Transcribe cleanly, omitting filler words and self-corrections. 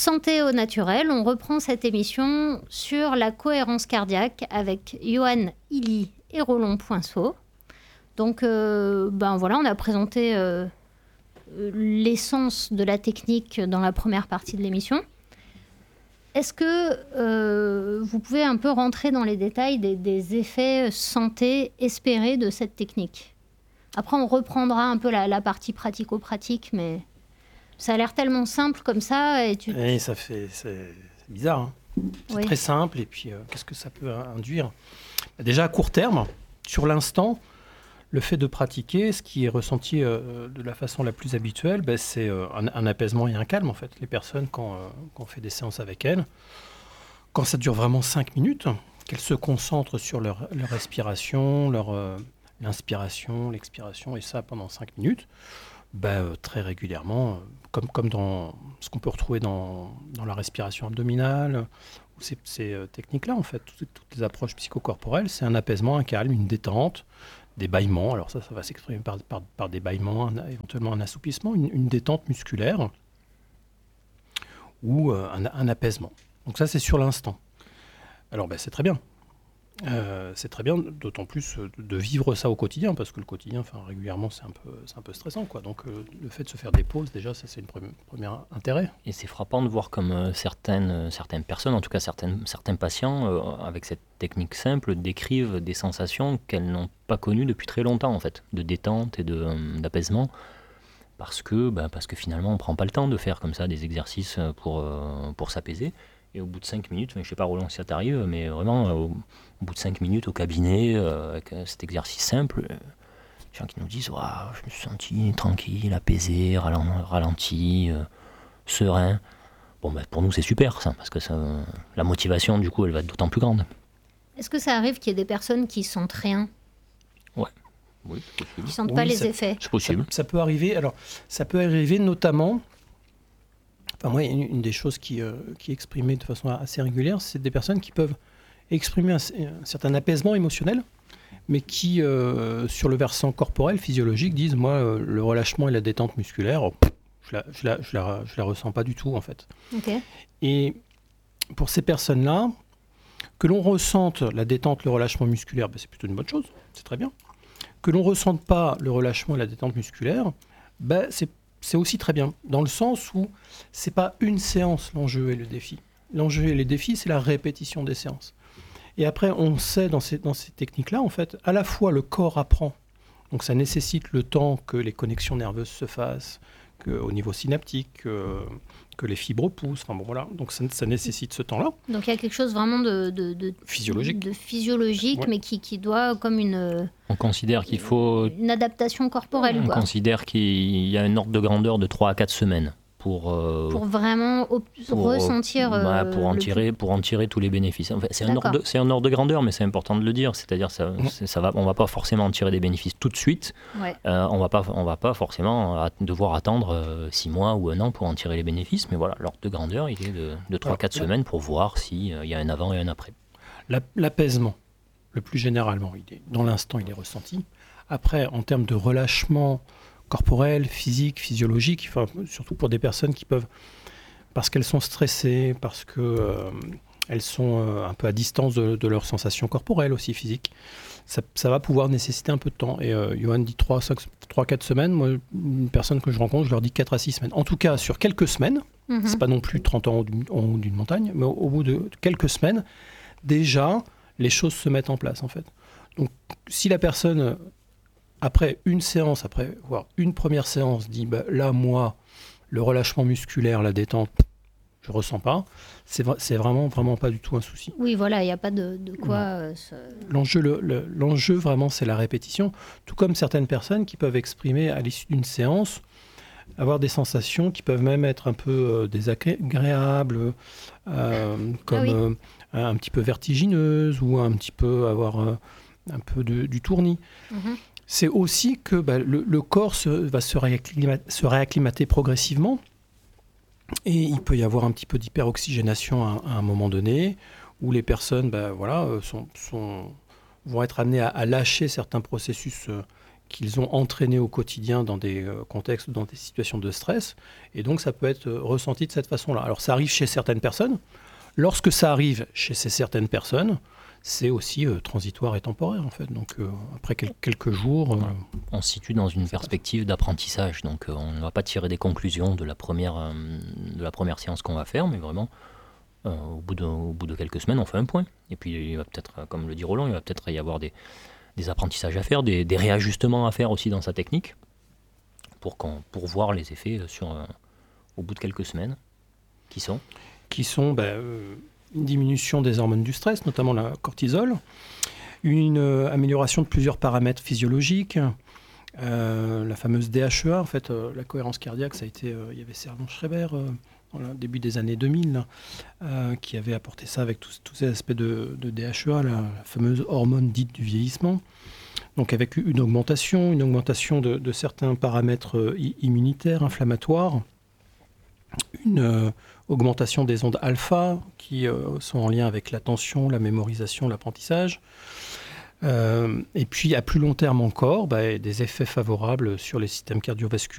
Santé au naturel, on reprend cette émission sur la cohérence cardiaque avec Johan Hilly et Roland Poinceau. Donc, on a présenté l'essence de la technique dans la première partie de l'émission. Est-ce que vous pouvez un peu rentrer dans les détails des effets santé espérés de cette technique ? Après, on reprendra un peu la partie pratico-pratique, mais ça a l'air tellement simple comme ça. Et c'est bizarre. Hein. C'est très simple. Et puis, qu'est-ce que ça peut induire ? Déjà, à court terme, sur l'instant, le fait de pratiquer, ce qui est ressenti de la façon la plus habituelle, c'est un apaisement et un calme, en fait. Les personnes, quand on fait des séances avec elles, quand ça dure vraiment 5 minutes, qu'elles se concentrent sur leur respiration, l'inspiration, l'expiration, et ça pendant 5 minutes, très régulièrement, comme dans ce qu'on peut retrouver dans la respiration abdominale, ou ces techniques-là, en fait, toutes les approches psychocorporelles, c'est un apaisement, un calme, une détente, des bâillements. Alors ça va s'exprimer par des bâillements, éventuellement un assouplissement, une détente musculaire ou un apaisement. Donc ça, c'est sur l'instant. Alors c'est très bien. C'est très bien, d'autant plus de vivre ça au quotidien, parce que le quotidien, régulièrement, c'est un peu stressant, quoi. Donc, le fait de se faire des pauses, déjà, ça, c'est un premier intérêt. Et c'est frappant de voir comme certaines personnes, en tout cas certains patients, avec cette technique simple, décrivent des sensations qu'elles n'ont pas connues depuis très longtemps, en fait, de détente et d'apaisement, parce que finalement, on ne prend pas le temps de faire comme ça des exercices pour s'apaiser. Et au bout de 5 minutes, je ne sais pas Roland si ça t'arrive, mais vraiment au bout de 5 minutes au cabinet, avec cet exercice simple, les gens qui nous disent je me suis senti tranquille, apaisé, ralenti, serein. Pour nous c'est super ça, parce que la motivation du coup elle va être d'autant plus grande. Est-ce que ça arrive qu'il y ait des personnes qui sentent rien ? Oui, c'est possible. Qui ne sentent pas les effets ? C'est possible. Ça peut arriver. Alors, ça peut arriver notamment. Moi, une des choses qui est exprimée de façon assez régulière, c'est des personnes qui peuvent exprimer un certain apaisement émotionnel, mais qui, sur le versant corporel, physiologique, disent « Moi, le relâchement et la détente musculaire, je la ressens pas du tout, en fait. Okay. » Et pour ces personnes-là, que l'on ressente la détente, le relâchement musculaire, c'est plutôt une bonne chose, c'est très bien. Que l'on ne ressente pas le relâchement et la détente musculaire, c'est aussi très bien, dans le sens où ce n'est pas une séance l'enjeu et le défi. L'enjeu et le défi, c'est la répétition des séances. Et après, on sait dans ces techniques-là, en fait, à la fois le corps apprend, donc ça nécessite le temps que les connexions nerveuses se fassent, qu'au niveau synaptique, que les fibres poussent, donc ça nécessite ce temps-là. Donc il y a quelque chose vraiment de physiologique, ouais. Mais qui doit comme on considère qu'il faut une adaptation corporelle. On considère qu'il y a un ordre de grandeur de 3 à 4 semaines pour vraiment ressentir pour en tirer tous les bénéfices. En fait, c'est un ordre de grandeur, mais c'est important de le dire. C'est-à-dire on va pas forcément en tirer des bénéfices tout de suite. Ouais. On va pas forcément devoir attendre 6 mois ou 1 an pour en tirer les bénéfices. Mais voilà, l'ordre de grandeur, il est de 3 à 4 semaines pour voir s'il y a un avant et un après. L'apaisement, le plus généralement, dans l'instant, il est ressenti. Après, en termes de relâchement corporel, physique, physiologique, surtout pour des personnes qui peuvent, parce qu'elles sont stressées, parce qu'elles sont un peu à distance de leurs sensations corporelles aussi, physiques, ça va pouvoir nécessiter un peu de temps. Et Johan dit 3-4 semaines. Moi, une personne que je rencontre, je leur dis 4 à 6 semaines. En tout cas, sur quelques semaines, c'est pas non plus 30 ans en haut d'une montagne, mais au bout de quelques semaines, déjà, les choses se mettent en place, en fait. Donc, si la personne, après une séance, voire une première séance, dit là, moi, le relâchement musculaire, la détente, je ne ressens pas, c'est vraiment pas du tout un souci. Oui, voilà, il n'y a pas de quoi... L'enjeu, vraiment, c'est la répétition. Tout comme certaines personnes qui peuvent exprimer, à l'issue d'une séance, avoir des sensations qui peuvent même être un peu désagréables, comme un petit peu vertigineuses, ou un petit peu avoir un peu du tournis. C'est aussi que le corps va se réacclimater progressivement, et il peut y avoir un petit peu d'hyperoxygénation à un moment donné, où les personnes vont être amenées à lâcher certains processus qu'ils ont entraîné au quotidien dans des contextes, dans des situations de stress. Et donc, ça peut être ressenti de cette façon-là. Alors, ça arrive chez certaines personnes. Lorsque ça arrive chez ces certaines personnes, c'est aussi transitoire et temporaire, en fait. Donc, après quelques jours... On se situe dans une perspective d'apprentissage. Donc, on ne va pas tirer des conclusions de la première séance qu'on va faire, mais vraiment, au bout de quelques semaines, on fait un point. Et puis, il va peut-être, comme le dit Roland, il va peut-être y avoir des apprentissages à faire, des réajustements à faire aussi dans sa technique pour voir les effets au bout de quelques semaines. Qui sont une diminution des hormones du stress, notamment la cortisol, une amélioration de plusieurs paramètres physiologiques, la fameuse DHEA, en fait, la cohérence cardiaque, ça a été, il y avait Servan-Schreiber au début des années 2000, qui avait apporté ça avec tous ces aspects de DHEA, la fameuse hormone dite du vieillissement. Donc avec une augmentation de certains paramètres immunitaires, inflammatoires, une augmentation des ondes alpha qui sont en lien avec l'attention, la mémorisation, l'apprentissage. Et puis à plus long terme encore, des effets favorables sur les systèmes cardiovasculaires